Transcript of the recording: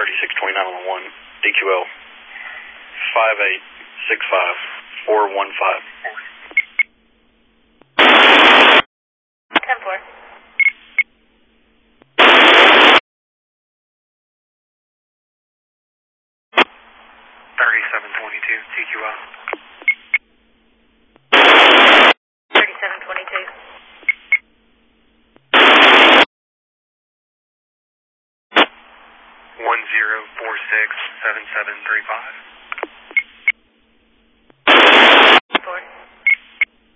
3629 on the 1, DQL 5865415. 10-4. 3722, TQL. 3722. 10467735.